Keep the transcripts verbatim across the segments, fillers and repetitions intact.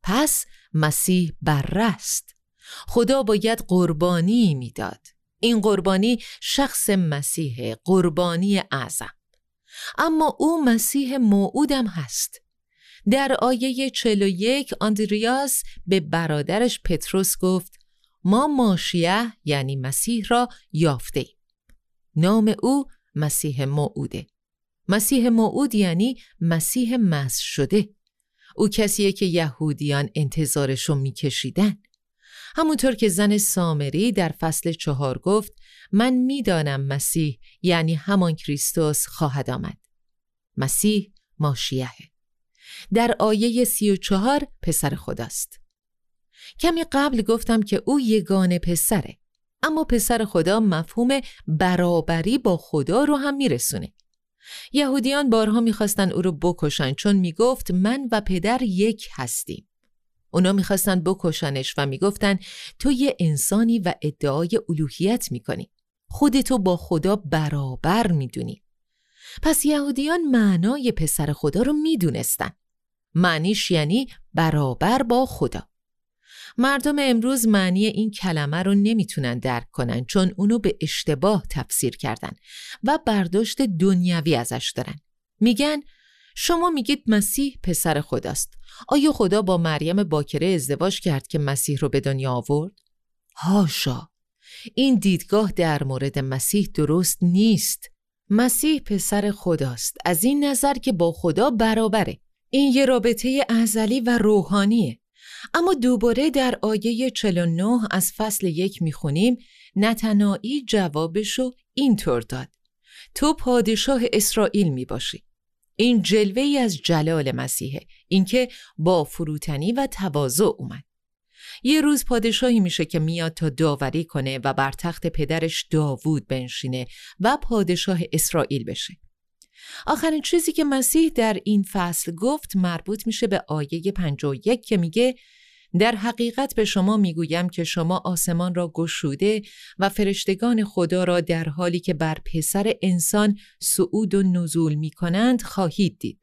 پس مسیح بره است. خدا باید قربانی میداد. این قربانی شخص مسیح، قربانی اعظم. اما او مسیح موعودم هست. در آیه چهل و یک آندریاس به برادرش پتروس گفت ما ماشیه یعنی مسیح را یافته ایم. نام او مسیح موعوده. مسیح موعود یعنی مسیح مسح شده. او کسیه که یهودیان انتظارشو میکشیدن. همونطور که زن سامری در فصل چهار گفت من میدانم مسیح یعنی همان کریستوس خواهد آمد. مسیح ماشیه. در آیه سی و چهار پسر خداست. کمی قبل گفتم که او یگانه پسره، اما پسر خدا مفهوم برابری با خدا رو هم میرسونه. یهودیان بارها میخواستن او رو بکشن چون میگفت من و پدر یک هستیم. اونا میخواستن بکشنش و میگفتن تو یه انسانی و ادعای الوهیت میکنی، خودتو با خدا برابر میدونی. پس یهودیان معنای پسر خدا رو میدونستن. معنیش یعنی برابر با خدا. مردم امروز معنی این کلمه رو نمیتونن درک کنن چون اونو به اشتباه تفسیر کردن و برداشت دنیوی ازش دارن. میگن شما میگید مسیح پسر خداست. آیا خدا با مریم باکره ازدواج کرد که مسیح رو به دنیا آورد؟ هاشا! این دیدگاه در مورد مسیح درست نیست. مسیح پسر خداست از این نظر که با خدا برابره. این یه رابطه ازلی و روحانیه. اما دوباره در آیه چهل و نه از فصل یک میخونیم نتنائی جوابشو اینطور داد: تو پادشاه اسرائیل میباشی. این جلوه‌ای از جلال مسیحه، اینکه با فروتنی و تواضع اومد. یه روز پادشاهی میشه که میاد تا داوری کنه و بر تخت پدرش داوود بنشینه و پادشاه اسرائیل بشه. آخرین چیزی که مسیح در این فصل گفت مربوط میشه به آیه پنجاه و یک که میگه در حقیقت به شما میگویم که شما آسمان را گشوده و فرشتگان خدا را در حالی که بر پسر انسان صعود و نزول میکنند خواهید دید.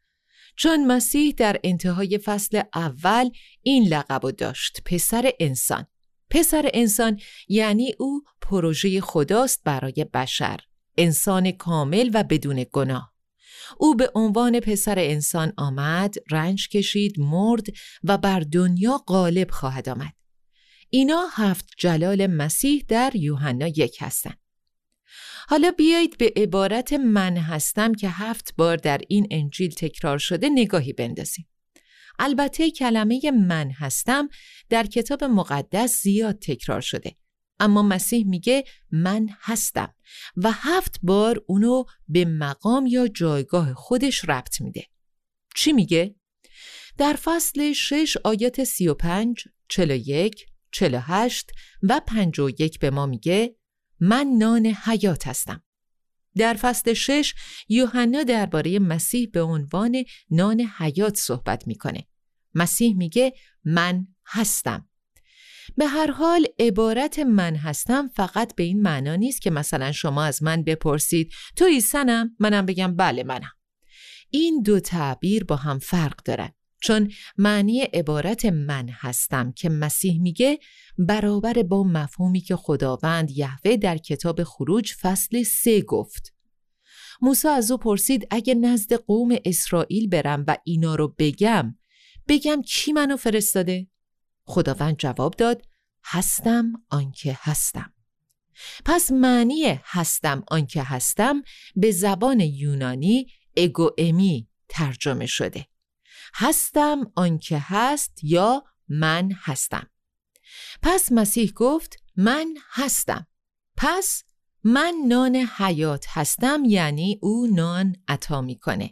چون مسیح در انتهای فصل اول این لقب داشت، پسر انسان. پسر انسان یعنی او پروژه خداست برای بشر، انسان کامل و بدون گناه. او به عنوان پسر انسان آمد، رنج کشید، مرد و بر دنیا غالب خواهد آمد. اینا هفت جلال مسیح در یوحنا یک هستند. حالا بیایید به عبارت من هستم که هفت بار در این انجیل تکرار شده نگاهی بندازیم. البته کلمه من هستم در کتاب مقدس زیاد تکرار شده، اما مسیح میگه من هستم و هفت بار اونو به مقام یا جایگاه خودش ربط میده. چی میگه؟ در فصل شش آیات سی و پنج، چهل و یک، چهل و هشت و پنجاه و یک به ما میگه من نان حیات هستم. در فصل شش یوحنا درباره مسیح به عنوان نان حیات صحبت میکنه. مسیح میگه من هستم. به هر حال عبارت من هستم فقط به این معنا نیست که مثلا شما از من بپرسید تو عیسیم؟ منم بگم بله منم. این دو تعبیر با هم فرق دارن، چون معنی عبارت من هستم که مسیح میگه برابر با مفهومی که خداوند یهوه در کتاب خروج فصل سه گفت. موسی از او پرسید اگه نزد قوم اسرائیل برم و اینا رو بگم بگم کی منو فرستاده؟ خداوند جواب داد هستم آنکه هستم. پس معنی هستم آنکه هستم به زبان یونانی اگو امی ترجمه شده. هستم آنکه هست یا من هستم. پس مسیح گفت من هستم. پس من نان حیات هستم، یعنی او نان عطا میکنه.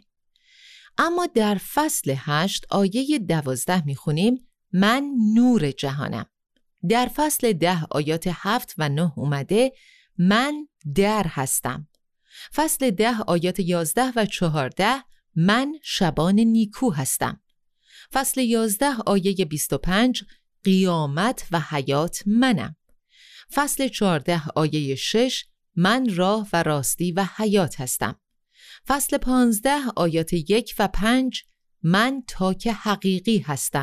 اما در فصل هشت آیه دوازده میخونیم من نور جهانم. در فصل ده آیات هفت و نه اومده من در هستم. فصل ده آیات یازده و چهارده من شبان نیکو هستم. فصل یازده آیه بیست و پنج قیامت و حیات منم. فصل چهارده آیه شش من راه و راستی و حیات هستم. فصل پانزده آیات یک و پنج من تاک حقیقی هستم.